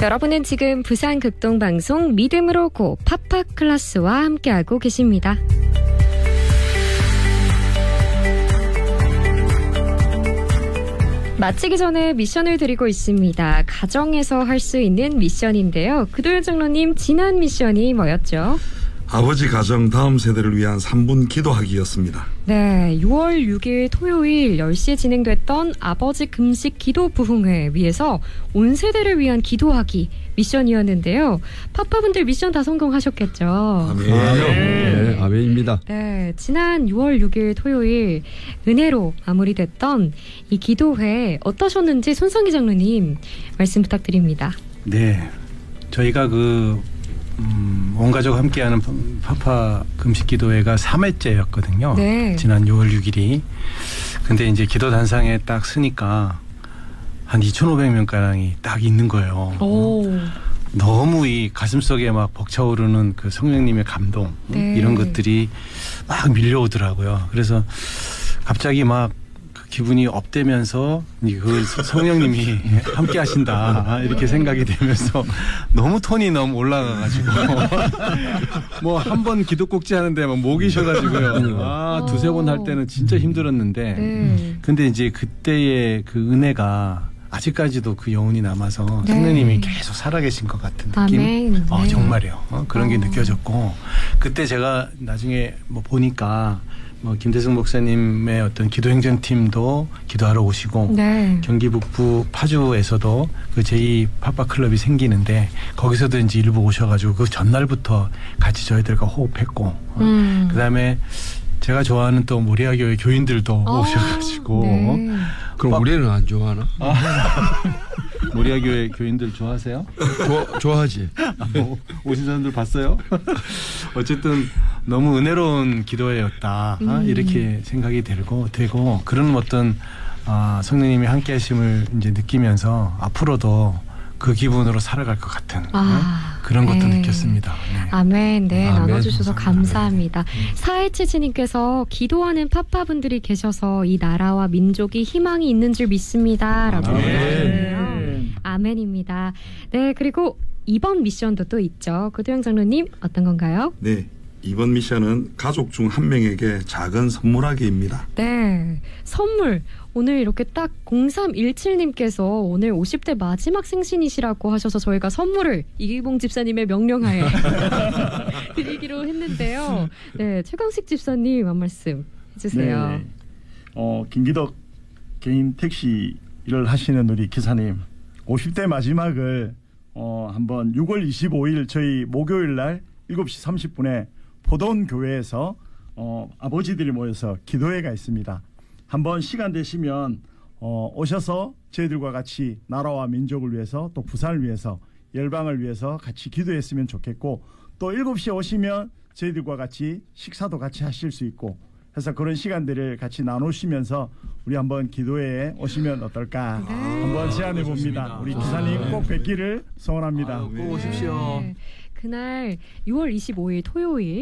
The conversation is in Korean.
여러분은 지금 부산 극동방송 믿음으로 고 파파 클래스와 함께하고 계십니다. 마치기 전에 미션을 드리고 있습니다. 가정에서 할 수 있는 미션인데요. 그도현 장로님, 지난 미션이 뭐였죠? 아버지 가정 다음 세대를 위한 3분 기도하기였습니다. 네, 6월 6일 토요일 10시에 진행됐던 아버지 금식 기도 부흥회 위에서 온 세대를 위한 기도하기 미션이었는데요. 파파분들 미션 다 성공하셨겠죠? 아멘. 네, 아멘입니다. 네, 지난 6월 6일 토요일 은혜로 마무리됐던 이 기도회 어떠셨는지 손성희 장로님 말씀 부탁드립니다. 네, 저희가 온 가족 함께하는 파파 금식 기도회가 3회째였거든요. 네. 지난 6월 6일이. 근데 이제 기도 단상에 딱 서니까 한 2,500명 가량이 딱 있는 거예요. 오. 너무 이 가슴속에 막 벅차오르는 그 성령님의 감동, 네. 이런 것들이 막 밀려오더라고요. 그래서 갑자기 막 기분이 업되면서 그 성령님이 함께 하신다 이렇게 생각이 되면서 너무 톤이 너무 올라가가지고 뭐 한 번 기도꼭지 하는데 막 목이 쉬어가지고요. 두세 번 할 때는 진짜 힘들었는데 근데 이제 그때의 그 은혜가 아직까지도 그 여운이 남아서 네. 성령님이 계속 살아계신 것 같은 느낌. 아멘. 네. 정말요. 그런 게 느껴졌고 그때 제가 나중에 뭐 보니까 뭐 김대승 목사님의 어떤 기도행정팀도 기도하러 오시고 네. 경기 북부 파주에서도 그 제2 파파 클럽이 생기는데 거기서도 이제 일부 오셔가지고 그 전날부터 같이 저희들과 호흡했고 그다음에 제가 좋아하는 또 모리아 교회 교인들도 오셔가지고 네. 그럼 우리는 안 좋아하나? 모리아 교회 교인들 좋아하세요? 좋아하지. 오신 사람들 봤어요? 어쨌든 너무 은혜로운 기도회였다. 이렇게 생각이 되고 그런 어떤 성령님이 함께하심을 이제 느끼면서 앞으로도 그 기분으로 살아갈 것 같은 그런 것도 네. 느꼈습니다. 네. 아멘. 네, 아멘. 나눠주셔서 감사합니다. 4177님께서 기도하는 파파분들이 계셔서 이 나라와 민족이 희망이 있는 줄 믿습니다. 라고 하셨네요. 아멘입니다. 네, 그리고 이번 미션도 또 있죠. 그도영 장로님, 어떤 건가요? 네, 이번 미션은 가족 중 한 명에게 작은 선물하기입니다. 네, 선물. 오늘 이렇게 딱 0317님께서 오늘 50대 마지막 생신이시라고 하셔서 저희가 선물을 이기봉 집사님의 명령하에 드리기로 했는데요. 네, 최강식 집사님 한 말씀 해주세요. 네. 김기덕 개인 택시 일을 하시는 우리 기사님 50대 마지막을 한번 6월 25일 저희 목요일 날 7시 30분에 포도원 교회에서 아버지들이 모여서 기도회가 있습니다. 한번 시간 되시면 오셔서 저희들과 같이 나라와 민족을 위해서 또 부산을 위해서 열방을 위해서 같이 기도했으면 좋겠고 또 7시에 오시면 저희들과 같이 식사도 같이 하실 수 있고 해서 그런 시간들을 같이 나누시면서 우리 한번 기도회에 오시면 어떨까 한번 제안해 봅니다. 우리 기사님 꼭 뵙기를 소원합니다. 꼭 오십시오. 네. 그날 6월 25일 토요일